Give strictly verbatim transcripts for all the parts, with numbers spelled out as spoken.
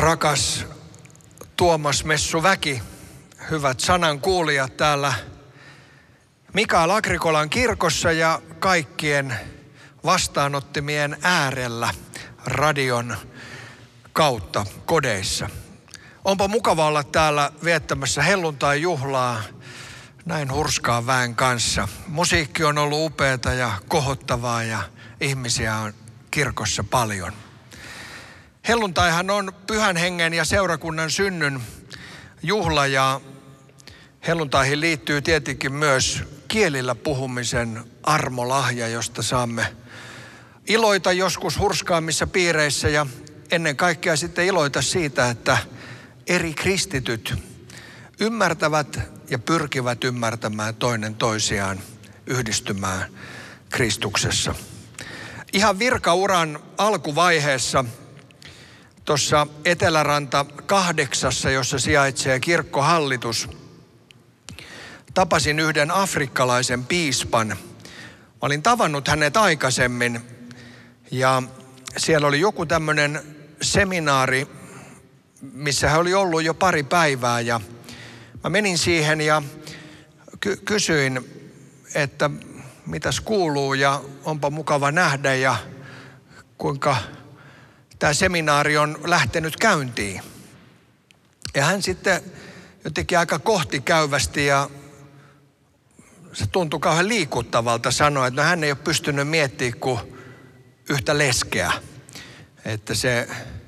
Rakas Tuomas Messuväki, hyvät sanankuulijat täällä Mikael Agrikolan kirkossa ja kaikkien vastaanottimien äärellä radion kautta kodeissa. Onpa mukava olla täällä viettämässä helluntai-juhlaa näin hurskaan väen kanssa. Musiikki on ollut upeata ja kohottavaa ja ihmisiä on kirkossa paljon. Helluntaihan on Pyhän Hengen ja seurakunnan synnyn juhla ja helluntaihin liittyy tietenkin myös kielillä puhumisen armolahja, josta saamme iloita joskus hurskaammissa piireissä ja ennen kaikkea sitten iloita siitä, että eri kristityt ymmärtävät ja pyrkivät ymmärtämään toinen toisiaan, yhdistymään Kristuksessa. Ihan virkauran alkuvaiheessa tuossa Eteläranta kahdeksassa, jossa sijaitsee kirkkohallitus, tapasin yhden afrikkalaisen piispan. Mä olin tavannut hänet aikaisemmin ja siellä oli joku tämmöinen seminaari, missä hän oli ollut jo pari päivää ja mä menin siihen ja ky- kysyin, että mitäs kuuluu ja onpa mukava nähdä ja kuinka tämä seminaari on lähtenyt käyntiin. Ja hän sitten jotenkin aika kohtikäyvästi ja se tuntui kauhean liikuttavalta sanoa, että no hän ei ole pystynyt miettimään kuin yhtä leskeä. Että se,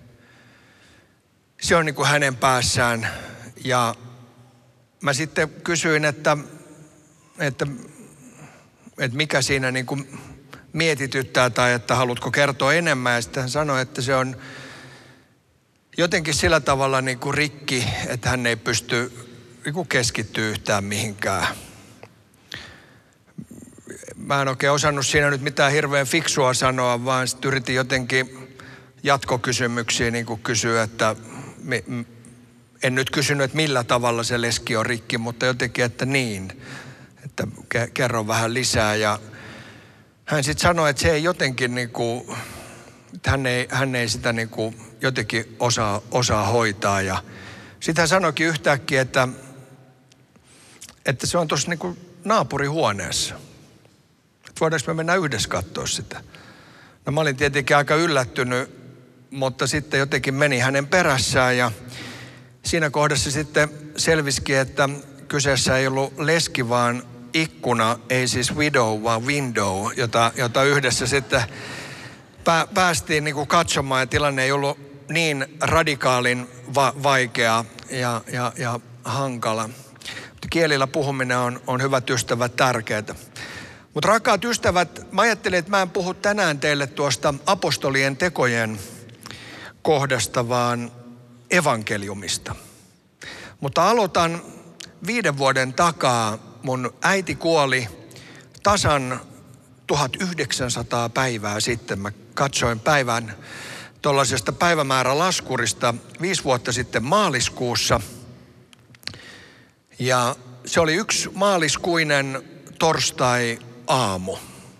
se on niin kuin hänen päässään. Ja mä sitten kysyin, että, että, että mikä siinä niin kuin mietityttää tai että haluatko kertoa enemmän. Ja sitten hän sanoi, että se on jotenkin sillä tavalla niin kuin rikki, että hän ei pysty niin kuin keskittyä yhtään mihinkään. Mä en oikein osannut siinä nyt mitään hirveän fiksua sanoa, vaan sitten yritin jotenkin jatkokysymyksiä niin kuin kysyä, että en nyt kysynyt, että millä tavalla se leski on rikki, mutta jotenkin, että niin, että kerro vähän lisää. Ja hän sitten sanoi, että se ei jotenkin niin kuin, että hän ei, hän ei sitä niin kuin jotenkin osaa, osaa hoitaa. Ja sitten hän sanoikin yhtäkkiä, että, että se on tuossa niin kuin naapurihuoneessa. Että voidaanko me mennä yhdessä katsoa sitä? No mä olin tietenkin aika yllättynyt, mutta sitten jotenkin meni hänen perässään ja siinä kohdassa sitten selvisikin, että kyseessä ei ollut leski, vaan ikkuna, ei siis widow, vaan window, jota, jota yhdessä sitten pää, päästiin niin kuin katsomaan ja tilanne ei ollut niin radikaalin va- vaikea ja, ja, ja hankala. Mutta kielillä puhuminen on, on hyvät ystävät tärkeää. Mutta rakkaat ystävät, mä ajattelin, että mä en puhu tänään teille tuosta apostolien tekojen kohdasta, vaan evankeliumista. Mutta aloitan viiden vuoden takaa. Mun äiti kuoli tasan tuhatyhdeksänsataa päivää sitten. Mä katsoin päivän tuollaisesta päivämäärälaskurista viisi vuotta sitten maaliskuussa. Ja se oli yksi maaliskuinen torstai-aamu.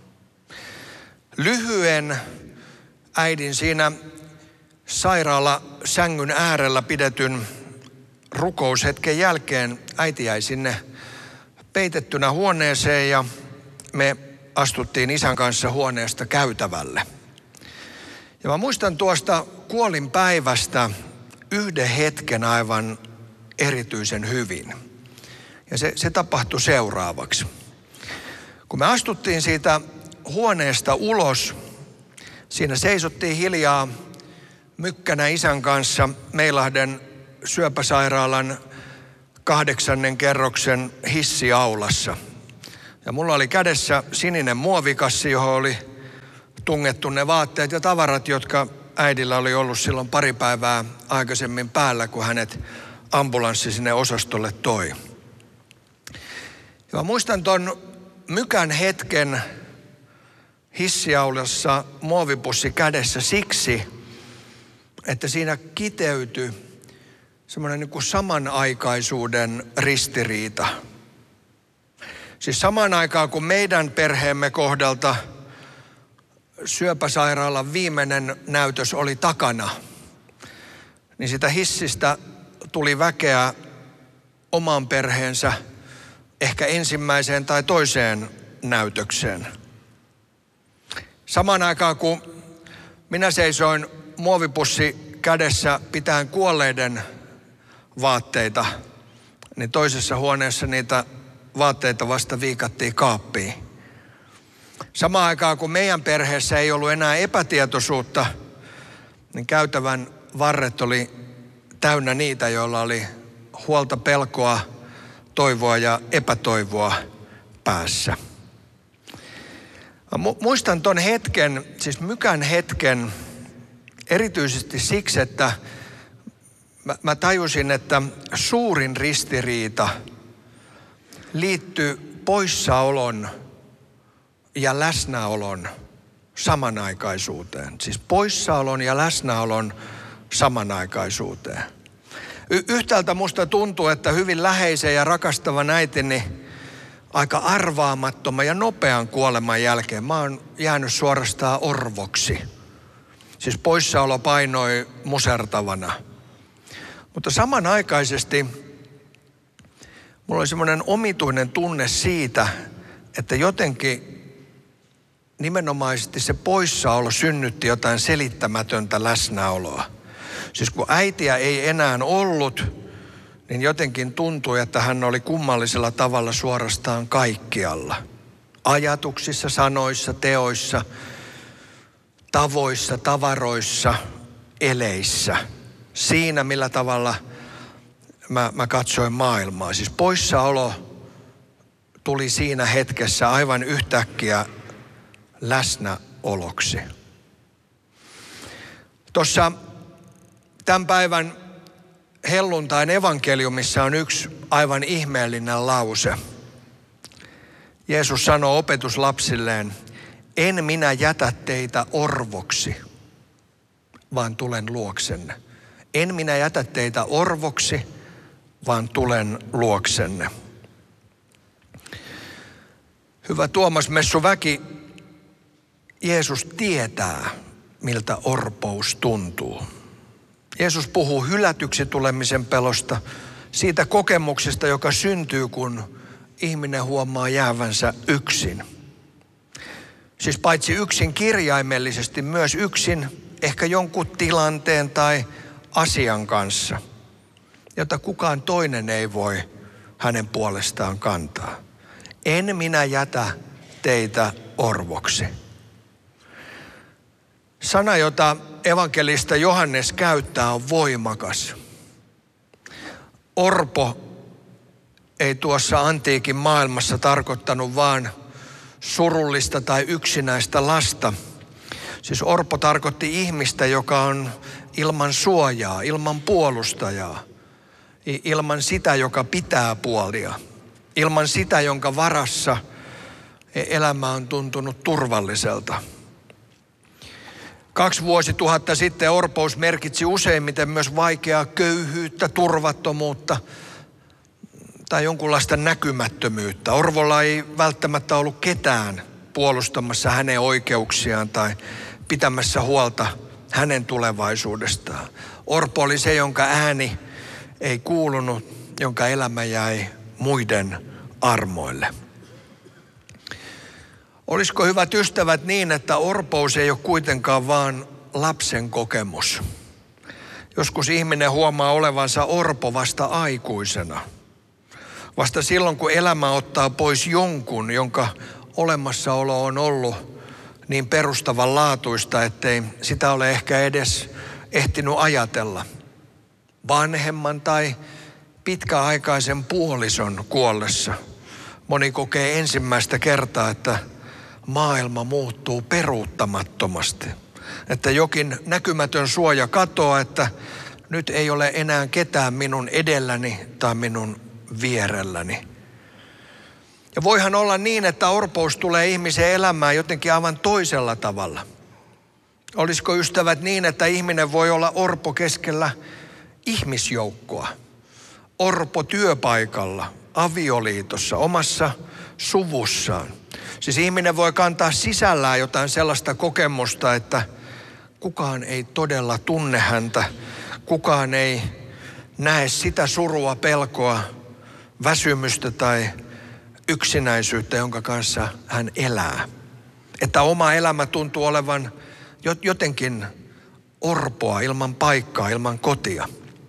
Lyhyen äidin siinä sairaalasängyn äärellä pidetyn rukoushetken jälkeen äiti jäi sinne peitettynä huoneeseen ja me astuttiin isän kanssa huoneesta käytävälle. Ja mä muistan tuosta kuolinpäivästä yhden hetken aivan erityisen hyvin. Ja se, se tapahtui seuraavaksi. Kun me astuttiin siitä huoneesta ulos, siinä seisottiin hiljaa mykkänä isän kanssa Meilahden syöpäsairaalan kahdeksannen kerroksen hissiaulassa. Ja mulla oli kädessä sininen muovikassi, johon oli tungettu ne vaatteet ja tavarat, jotka äidillä oli ollut silloin pari päivää aikaisemmin päällä, kun hänet ambulanssi sinne osastolle toi. Ja mä muistan ton mykän hetken hissiaulassa muovipussi kädessä siksi, että siinä kiteytyi semmoinen niin kuin samanaikaisuuden ristiriita. Siis samaan aikaan, kun meidän perheemme kohdalta syöpäsairaalan viimeinen näytös oli takana, niin sitä hissistä tuli väkeä oman perheensä ehkä ensimmäiseen tai toiseen näytökseen. Samaan aikaan kun minä seisoin muovipussi kädessä pitäen kuolleiden vaatteita, niin toisessa huoneessa niitä vaatteita vasta viikattiin kaappiin. Samaan aikaan kun meidän perheessä ei ollut enää epätietoisuutta, niin käytävän varret oli täynnä niitä, joilla oli huolta, pelkoa, toivoa ja epätoivoa päässä. Muistan ton hetken, siis mykän hetken, erityisesti siksi, että mä, mä tajusin, että suurin ristiriita liittyy poissaolon ja läsnäolon samanaikaisuuteen. Siis poissaolon ja läsnäolon samanaikaisuuteen. Y- yhtäältä musta tuntuu, että hyvin läheisen ja rakastavan äitini aika arvaamattoman ja nopean kuoleman jälkeen mä oon jäänyt suorastaan orvoksi. Siis poissaolo painoi musertavana. Mutta samanaikaisesti mulla oli semmoinen omituinen tunne siitä, että jotenkin nimenomaisesti se poissaolo synnytti jotain selittämätöntä läsnäoloa. Siis kun äitiä ei enää ollut, niin jotenkin tuntui, että hän oli kummallisella tavalla suorastaan kaikkialla. Ajatuksissa, sanoissa, teoissa, tavoissa, tavaroissa, eleissä. Siinä, millä tavalla mä, mä katsoin maailmaa. Siis poissaolo tuli siinä hetkessä aivan yhtäkkiä läsnäoloksi. Tuossa tämän päivän helluntain evankeliumissa on yksi aivan ihmeellinen lause. Jeesus sanoo opetuslapsilleen, en minä jätä teitä orvoksi, vaan tulen luoksenne. En minä jätä teitä orvoksi, vaan tulen luoksenne. Hyvä Tuomas Messuväki, Jeesus tietää, miltä orpous tuntuu. Jeesus puhuu hylätyksi tulemisen pelosta, siitä kokemuksesta, joka syntyy, kun ihminen huomaa jäävänsä yksin. Siis paitsi yksin kirjaimellisesti, myös yksin ehkä jonkun tilanteen tai asian kanssa, jota kukaan toinen ei voi hänen puolestaan kantaa. En minä jätä teitä orvoksi. Sana, jota evankelista Johannes käyttää, on voimakas. Orpo ei tuossa antiikin maailmassa tarkoittanut vaan surullista tai yksinäistä lasta. Siis orpo tarkoitti ihmistä, joka on ilman suojaa, ilman puolustajaa, ilman sitä, joka pitää puolia, ilman sitä, jonka varassa elämä on tuntunut turvalliselta. Kaksi vuosituhatta sitten orpous merkitsi useimmiten myös vaikeaa köyhyyttä, turvattomuutta tai jonkunlaista näkymättömyyttä. Orvolla ei välttämättä ollut ketään puolustamassa hänen oikeuksiaan tai pitämässä huolta hänen tulevaisuudestaan. Orpo oli se, jonka ääni ei kuulunut, jonka elämä jäi muiden armoille. Olisiko, hyvät ystävät, niin, että orpous ei ole kuitenkaan vaan lapsen kokemus? Joskus ihminen huomaa olevansa orpo vasta aikuisena. Vasta silloin, kun elämä ottaa pois jonkun, jonka olemassaolo on ollut niin perustavanlaatuista, ettei sitä ole ehkä edes ehtinyt ajatella. Vanhemman tai pitkäaikaisen puolison kuollessa moni kokee ensimmäistä kertaa, että maailma muuttuu peruuttamattomasti. Että jokin näkymätön suoja katoaa, että nyt ei ole enää ketään minun edelläni tai minun vierelläni. Ja voihan olla niin, että orpous tulee ihmisen elämään jotenkin aivan toisella tavalla. Olisiko, ystävät, niin, että ihminen voi olla orpo keskellä ihmisjoukkoa, orpo työpaikalla, avioliitossa, omassa suvussaan. Siis ihminen voi kantaa sisällään jotain sellaista kokemusta, että kukaan ei todella tunne häntä. Kukaan ei näe sitä surua, pelkoa, väsymystä tai yksinäisyyttä, jonka kanssa hän elää. Että oma elämä tuntuu olevan jotenkin orpoa, ilman paikkaa, ilman kotia.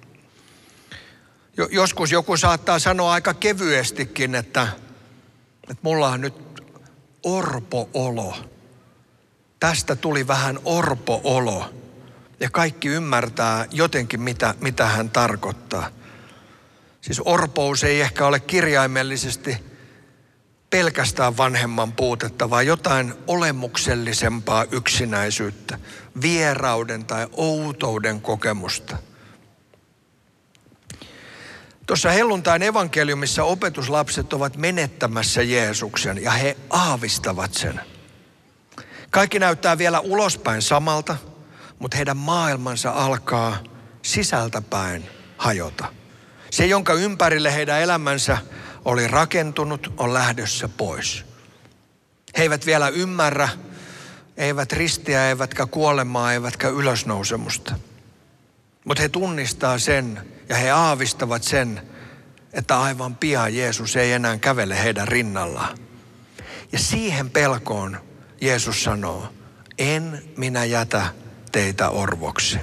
Joskus joku saattaa sanoa aika kevyestikin, että, että mulla on nyt orpo-olo. Tästä tuli vähän orpo-olo. Ja kaikki ymmärtää jotenkin, mitä, mitä hän tarkoittaa. Siis orpous ei ehkä ole kirjaimellisesti pelkästään vanhemman puutetta, vaan jotain olemuksellisempaa yksinäisyyttä, vierauden tai outouden kokemusta. Tuossa helluntain evankeliumissa opetuslapset ovat menettämässä Jeesuksen ja he aavistavat sen. Kaikki näyttää vielä ulospäin samalta, mutta heidän maailmansa alkaa sisältäpäin hajota. Se, jonka ympärille heidän elämänsä oli rakentunut, on lähdössä pois. He eivät vielä ymmärrä, eivät ristiä, eivätkä kuolemaa, eivätkä ylösnousemusta. Mutta he tunnistaa sen ja he aavistavat sen, että aivan pian Jeesus ei enää kävele heidän rinnallaan. Ja siihen pelkoon Jeesus sanoo, en minä jätä teitä orvoksi.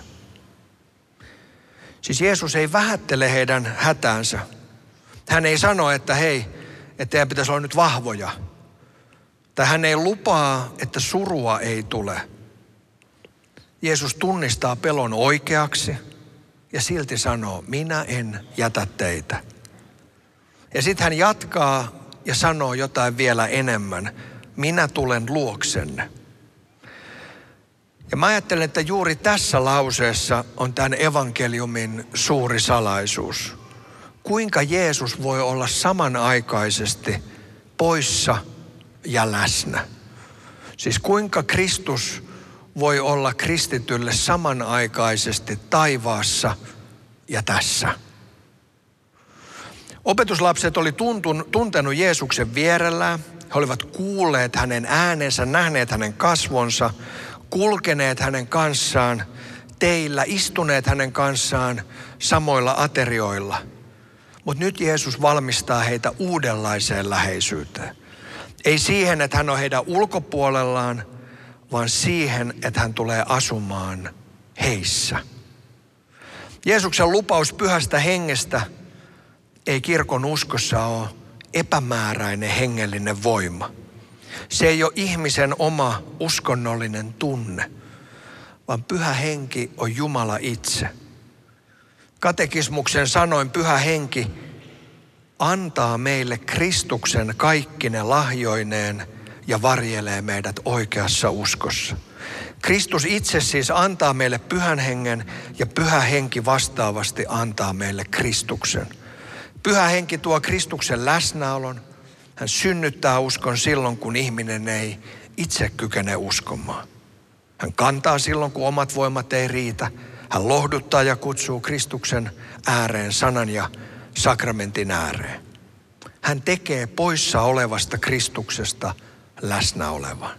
Siis Jeesus ei vähättele heidän hätäänsä. Hän ei sano, että hei, että teidän pitäisi olla nyt vahvoja. Tai hän ei lupaa, että surua ei tule. Jeesus tunnistaa pelon oikeaksi ja silti sanoo, minä en jätä teitä. Ja sitten hän jatkaa ja sanoo jotain vielä enemmän. Minä tulen luoksenne. Ja mä ajattelen, että juuri tässä lauseessa on tämän evankeliumin suuri salaisuus. Kuinka Jeesus voi olla samanaikaisesti poissa ja läsnä. Siis kuinka Kristus voi olla kristitylle samanaikaisesti taivaassa ja tässä. Opetuslapset oli tuntun, tuntenut Jeesuksen vierellään. He olivat kuulleet hänen äänensä, nähneet hänen kasvonsa, kulkeneet hänen kanssaan teillä, istuneet hänen kanssaan samoilla aterioilla. Mutta nyt Jeesus valmistaa heitä uudenlaiseen läheisyyteen. Ei siihen, että hän on heidän ulkopuolellaan, vaan siihen, että hän tulee asumaan heissä. Jeesuksen lupaus pyhästä hengestä ei kirkon uskossa ole epämääräinen hengellinen voima. Se ei ole ihmisen oma uskonnollinen tunne, vaan pyhä henki on Jumala itse. Katekismuksen sanoin pyhä henki antaa meille Kristuksen kaikkine lahjoineen ja varjelee meidät oikeassa uskossa. Kristus itse siis antaa meille pyhän hengen ja pyhä henki vastaavasti antaa meille Kristuksen. Pyhä henki tuo Kristuksen läsnäolon. Hän synnyttää uskon silloin, kun ihminen ei itse kykene uskomaan. Hän kantaa silloin, kun omat voimat ei riitä. Hän lohduttaa ja kutsuu Kristuksen ääreen, sanan ja sakramentin ääreen. Hän tekee poissa olevasta Kristuksesta läsnä olevan.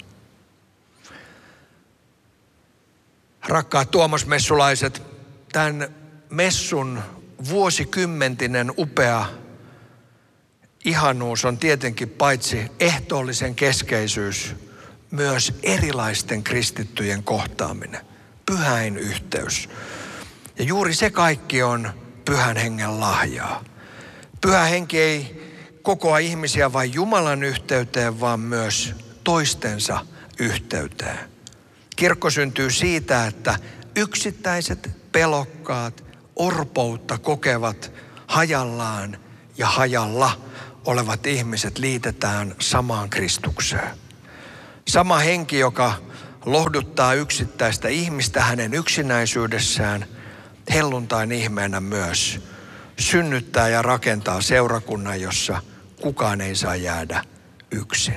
Rakkaat tuomasmessulaiset, tämän messun vuosikymmentinen upea ihanuus on tietenkin paitsi ehtoollisen keskeisyys, myös erilaisten kristittyjen kohtaaminen, pyhäin yhteys. Ja juuri se kaikki on pyhän hengen lahjaa. Pyhä henki ei kokoa ihmisiä vain Jumalan yhteyteen, vaan myös toistensa yhteyteen. Kirkko syntyy siitä, että yksittäiset pelokkaat, orpoutta kokevat hajallaan ja hajalla olevat ihmiset liitetään samaan Kristukseen. Sama henki, joka lohduttaa yksittäistä ihmistä hänen yksinäisyydessään, helluntain ihmeenä myös synnyttää ja rakentaa seurakunnan, jossa kukaan ei saa jäädä yksin.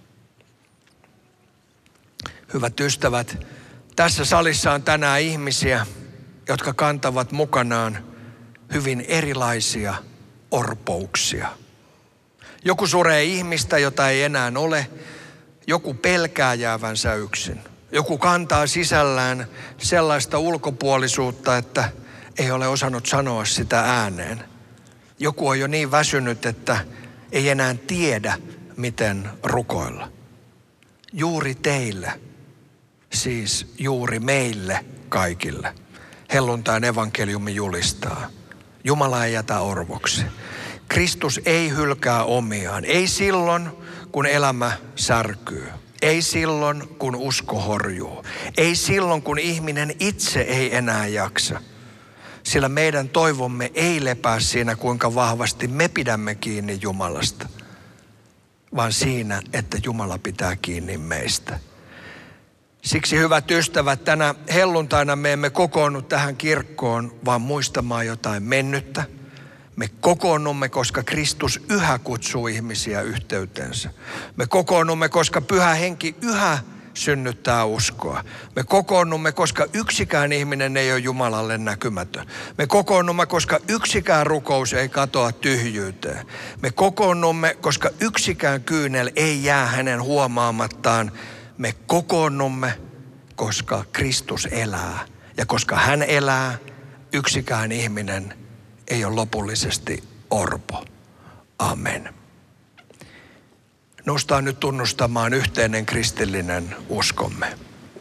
Hyvät ystävät, tässä salissa on tänään ihmisiä, jotka kantavat mukanaan hyvin erilaisia orpouksia. Joku suree ihmistä, jota ei enää ole. Joku pelkää jäävänsä yksin. Joku kantaa sisällään sellaista ulkopuolisuutta, että ei ole osannut sanoa sitä ääneen. Joku on jo niin väsynyt, että ei enää tiedä, miten rukoilla. Juuri teille, siis juuri meille kaikille, helluntain evankeliumi julistaa. Jumala ei jätä orvoksi. Kristus ei hylkää omiaan. Ei silloin, kun elämä särkyy. Ei silloin, kun usko horjuu. Ei silloin, kun ihminen itse ei enää jaksa. Sillä meidän toivomme ei lepää siinä, kuinka vahvasti me pidämme kiinni Jumalasta, vaan siinä, että Jumala pitää kiinni meistä. Siksi, hyvät ystävät, tänä helluntaina me emme kokoonnu tähän kirkkoon, vaan muistamaan jotain mennyttä. Me kokoonnumme, koska Kristus yhä kutsuu ihmisiä yhteytensä. Me kokoonnumme, koska Pyhä Henki yhä synnyttää uskoa. Me kokoonnumme, koska yksikään ihminen ei ole Jumalalle näkymätön. Me kokoonnumme, koska yksikään rukous ei katoa tyhjyyteen. Me kokoonnumme, koska yksikään kyynel ei jää hänen huomaamattaan. Me kokoonnumme, koska Kristus elää. Ja koska hän elää, yksikään ihminen ei ole lopullisesti orpo. Amen. Noustaan nyt tunnustamaan yhteinen kristillinen uskomme.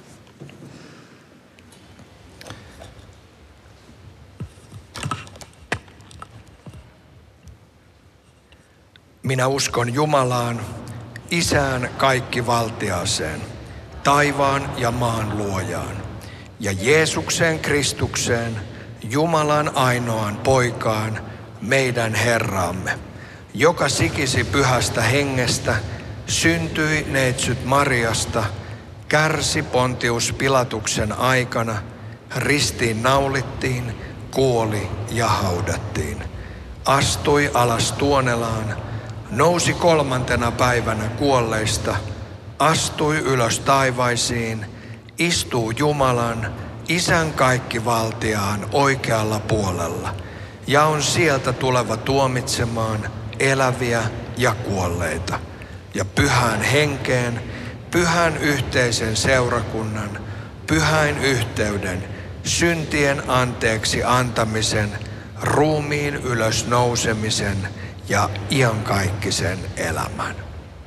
Minä uskon Jumalaan, Isään kaikkivaltiaaseen, taivaan ja maan luojaan, ja Jeesukseen Kristukseen, Jumalan ainoaan poikaan, meidän Herraamme, joka sikisi Pyhästä Hengestä, syntyi neitsyt Mariasta, kärsi Pontius Pilatuksen aikana, ristiin naulittiin, kuoli ja haudattiin. Astui alas Tuonelaan, nousi kolmantena päivänä kuolleista, astui ylös taivaisiin, istuu Jumalan, Isän kaikkivaltiaan oikealla puolella, ja on sieltä tuleva tuomitsemaan eläviä ja kuolleita. Ja Pyhään Henkeen, pyhän yhteisen seurakunnan, pyhän yhteyden, syntien anteeksi antamisen, ruumiin ylös nousemisen ja iankaikkisen elämän.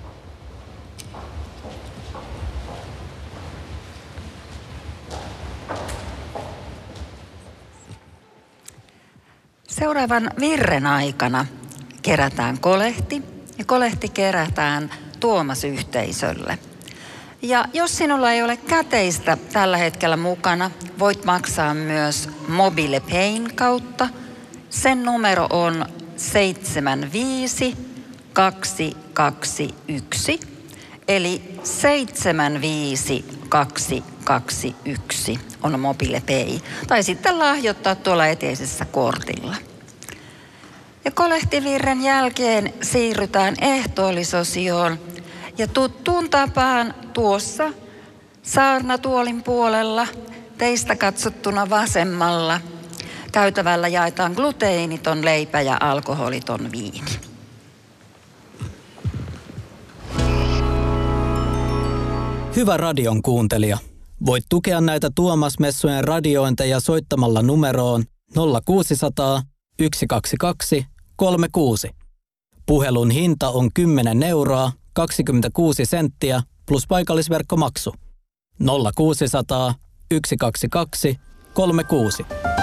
Seuraavan virren aikana kerätään kolehti ja kolehti kerätään Tuomas-yhteisölle. Ja jos sinulla ei ole käteistä tällä hetkellä mukana, voit maksaa myös MobilePayn kautta. Sen numero on seitsemän viisi kaksi kaksi yksi, eli seitsemän viisi kaksi kaksi yksi on MobilePay. Tai sitten lahjoittaa tuolla eteisessä kortilla. Ja kolehtivirren jälkeen siirrytään ehtoollisosioon. Ja tuttuun tapaan tuossa saarnatuolin puolella, teistä katsottuna vasemmalla, käytävällä jaetaan gluteiniton leipä ja alkoholiton viini. Hyvä radion kuuntelija. Voit tukea näitä Tuomas-messujen radiointeja soittamalla numeroon nolla kuusi nolla nolla yksi kaksi kaksi kolme kuusi. Puhelun hinta on kymmenen euroa kaksikymmentäkuusi senttiä plus paikallisverkkomaksu. nolla kuusi nolla nolla yksi kaksi kaksi kolme kuusi.